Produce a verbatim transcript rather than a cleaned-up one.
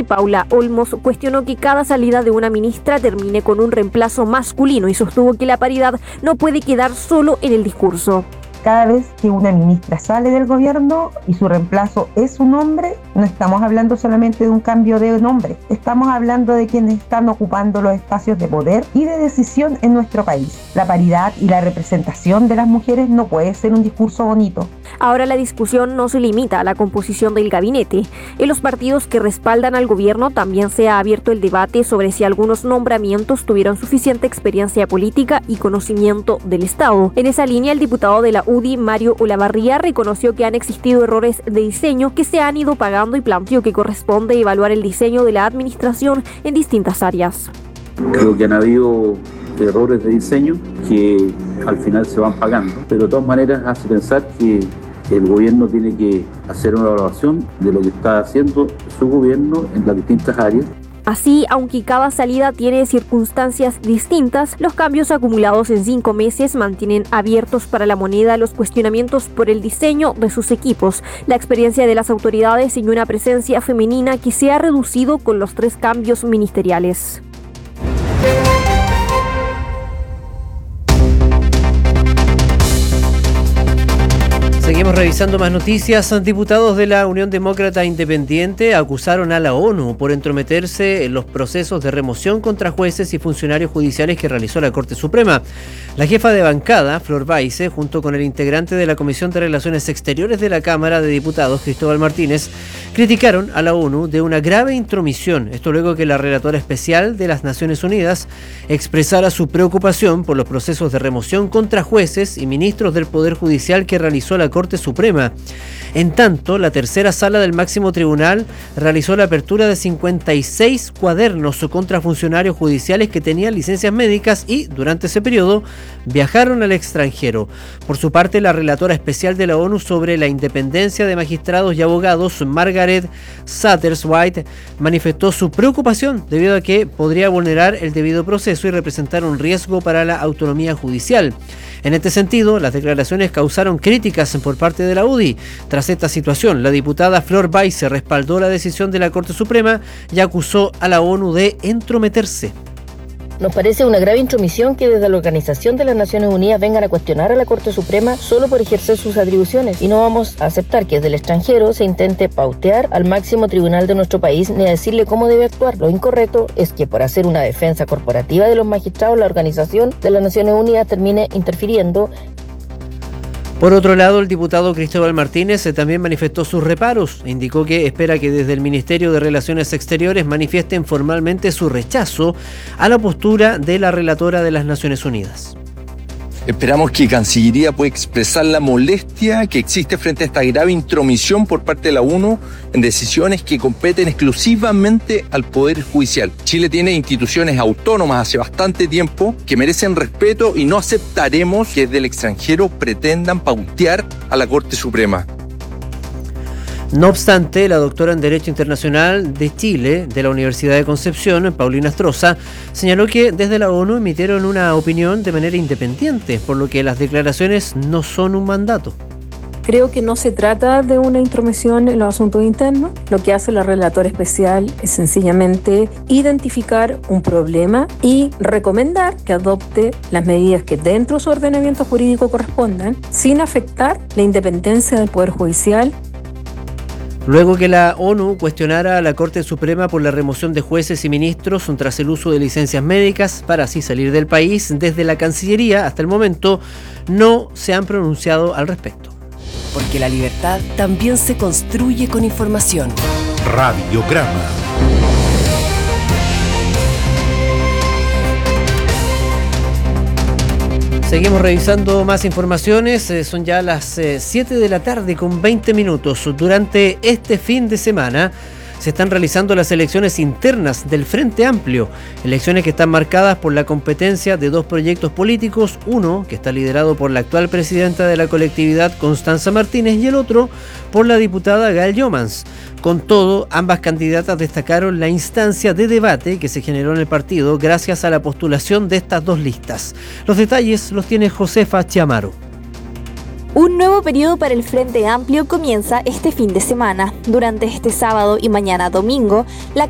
Gabinete, Paula Olmos, cuestionó que cada salida de una ministra termine con un reemplazo masculino y sostuvo que la paridad no puede quedar solo en el discurso. Cada vez que una ministra sale del gobierno y su reemplazo es un hombre, no estamos hablando solamente de un cambio de nombre, estamos hablando de quienes están ocupando los espacios de poder y de decisión en nuestro país. La paridad y la representación de las mujeres no puede ser un discurso bonito. Ahora la discusión no se limita a la composición del gabinete. En los partidos que respaldan al gobierno también se ha abierto el debate sobre si algunos nombramientos tuvieron suficiente experiencia política y conocimiento del Estado. En esa línea, el diputado de la U D I, Mario Olavarría, reconoció que han existido errores de diseño que se han ido pagando y planteó que corresponde evaluar el diseño de la administración en distintas áreas. Creo que han habido errores de diseño que al final se van pagando, pero de todas maneras hace pensar que el gobierno tiene que hacer una evaluación de lo que está haciendo su gobierno en las distintas áreas. Así, aunque cada salida tiene circunstancias distintas, los cambios acumulados en cinco meses mantienen abiertos para la moneda los cuestionamientos por el diseño de sus equipos, la experiencia de las autoridades y una presencia femenina que se ha reducido con los tres cambios ministeriales. Seguimos revisando más noticias. Diputados de la Unión Demócrata Independiente acusaron a la ONU por entrometerse en los procesos de remoción contra jueces y funcionarios judiciales que realizó la Corte Suprema. La jefa de bancada, Flor Baise, junto con el integrante de la Comisión de Relaciones Exteriores de la Cámara de Diputados, Cristóbal Martínez, criticaron a la ONU de una grave intromisión. Esto luego que la relatora especial de las Naciones Unidas expresara su preocupación por los procesos de remoción contra jueces y ministros del Poder Judicial que realizó la Corte Suprema. En tanto, la tercera sala del máximo tribunal realizó la apertura de cincuenta y seis cuadernos contra funcionarios judiciales que tenían licencias médicas y, durante ese periodo, viajaron al extranjero. Por su parte, la relatora especial de la ONU sobre la independencia de magistrados y abogados, Margaret Satterthwaite, manifestó su preocupación debido a que podría vulnerar el debido proceso y representar un riesgo para la autonomía judicial. En este sentido, las declaraciones causaron críticas por parte de la U D I. Tras esta situación, la diputada Flor Baise respaldó la decisión de la Corte Suprema y acusó a la ONU de entrometerse. Nos parece una grave intromisión que desde la Organización de las Naciones Unidas vengan a cuestionar a la Corte Suprema solo por ejercer sus atribuciones, y no vamos a aceptar que desde el extranjero se intente pautear al máximo tribunal de nuestro país ni a decirle cómo debe actuar. Lo incorrecto es que por hacer una defensa corporativa de los magistrados, la Organización de las Naciones Unidas termine interfiriendo. Por otro lado, el diputado Cristóbal Martínez también manifestó sus reparos. Indicó que espera que desde el Ministerio de Relaciones Exteriores manifiesten formalmente su rechazo a la postura de la relatora de las Naciones Unidas. Esperamos que Cancillería pueda expresar la molestia que existe frente a esta grave intromisión por parte de la ONU en decisiones que competen exclusivamente al Poder Judicial. Chile tiene instituciones autónomas hace bastante tiempo que merecen respeto y no aceptaremos que desde el extranjero pretendan pautear a la Corte Suprema. No obstante, la doctora en Derecho Internacional de Chile, de la Universidad de Concepción, Paulina Astroza, señaló que desde la ONU emitieron una opinión de manera independiente, por lo que las declaraciones no son un mandato. Creo que no se trata de una intromisión en los asuntos internos. Lo que hace la relatora especial es sencillamente identificar un problema y recomendar que adopte las medidas que dentro de su ordenamiento jurídico correspondan, sin afectar la independencia del Poder Judicial. Luego que la ONU cuestionara a la Corte Suprema por la remoción de jueces y ministros tras el uso de licencias médicas para así salir del país, desde la Cancillería hasta el momento no se han pronunciado al respecto. Porque la libertad también se construye con información. Radiograma. Seguimos revisando más informaciones, eh, son ya las eh, siete de la tarde con veinte minutos. Durante este fin de semana se están realizando las elecciones internas del Frente Amplio, elecciones que están marcadas por la competencia de dos proyectos políticos, uno que está liderado por la actual presidenta de la colectividad, Constanza Martínez, y el otro por la diputada Gael Jomans. Con todo, ambas candidatas destacaron la instancia de debate que se generó en el partido gracias a la postulación de estas dos listas. Los detalles los tiene Josefa Chiamaro. Un nuevo periodo para el Frente Amplio comienza este fin de semana. Durante este sábado y mañana domingo, la